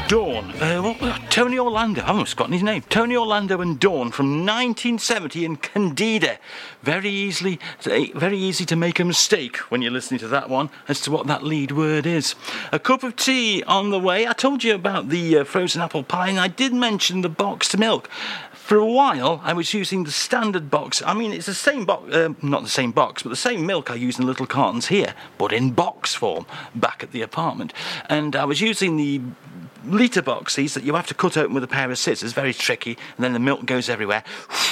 Dawn. Tony Orlando. I've almost forgotten his name. Tony Orlando and Dawn from 1970 in Candida. Very easy to make a mistake when you're listening to that one as to what that lead word is. A cup of tea on the way. I told you about the frozen apple pie, and I did mention the boxed milk. For a while, I was using the standard box. I mean, it's the same box, not the same box, but the same milk I use in little cartons here, but in box form back at the apartment. And I was using the litre boxes that you have to cut open with a pair of scissors, very tricky, and then the milk goes everywhere.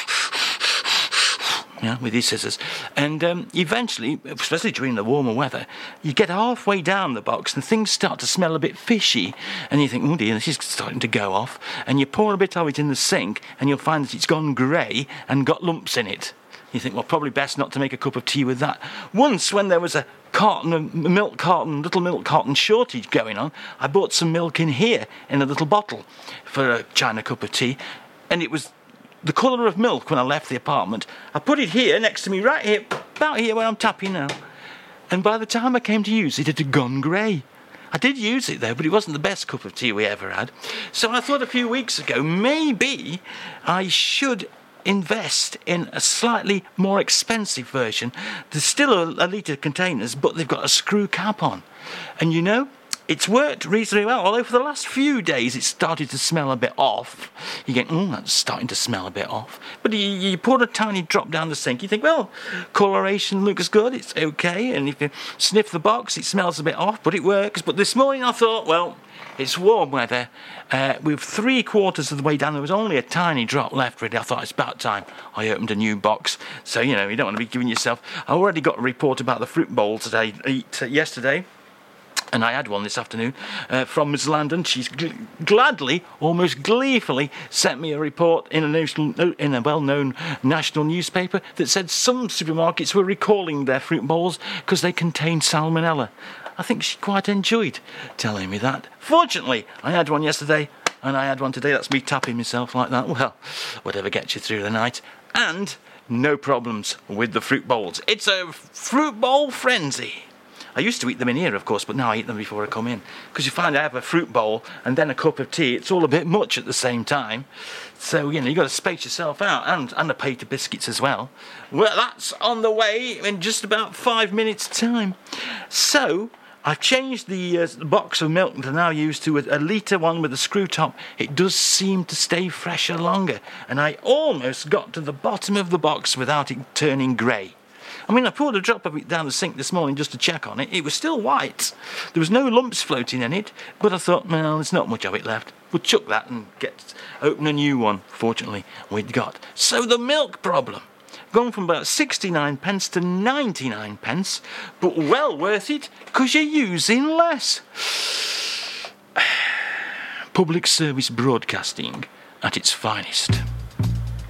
Yeah, with these scissors. And eventually, especially during the warmer weather, you get halfway down the box and things start to smell a bit fishy. And you think, oh dear, this is starting to go off. And you pour a bit of it in the sink and you'll find that it's gone grey and got lumps in it. You think, well, probably best not to make a cup of tea with that. Once, when there was a little milk carton shortage going on, I bought some milk in here in a little bottle for a China cup of tea. And it was the colour of milk when I left the apartment. I put it here next to me, right here, about here where I'm tapping now. And by the time I came to use it, it had gone grey. I did use it though, but it wasn't the best cup of tea we ever had. So I thought a few weeks ago, maybe I should invest in a slightly more expensive version. There's still a litre containers, but they've got a screw cap on. And you know, it's worked reasonably well, although for the last few days it started to smell a bit off. You get, that's starting to smell a bit off. But you pour a tiny drop down the sink, you think, well, coloration looks good, it's okay. And if you sniff the box, it smells a bit off, but it works. But this morning I thought, well, it's warm weather. With 3/4 of the way down, there was only a tiny drop left, really. I thought it's about time I opened a new box. So, you know, you don't want to be giving yourself... I already got a report about the fruit bowl yesterday. And I had one this afternoon from Ms. Landon. She's gladly, almost gleefully, sent me a report in a well-known national newspaper that said some supermarkets were recalling their fruit bowls because they contained salmonella. I think she quite enjoyed telling me that. Fortunately, I had one yesterday and I had one today. That's me tapping myself like that. Well, whatever gets you through the night. And no problems with the fruit bowls. It's a fruit bowl frenzy. I used to eat them in here, of course, but now I eat them before I come in. Because you find I have a fruit bowl and then a cup of tea. It's all a bit much at the same time. So, you know, you've got to space yourself out. And a plate of biscuits as well. Well, that's on the way in just about 5 minutes' time. So, I've changed the box of milk that I now use to a litre one with a screw top. It does seem to stay fresher longer. And I almost got to the bottom of the box without it turning grey. I mean, I poured a drop of it down the sink this morning just to check on it. It was still white. There was no lumps floating in it, but I thought, well, there's not much of it left. We'll chuck that and open a new one. Fortunately, we'd got. So the milk problem. Gone from about 69 pence to 99 pence, but well worth it because you're using less. Public service broadcasting at its finest.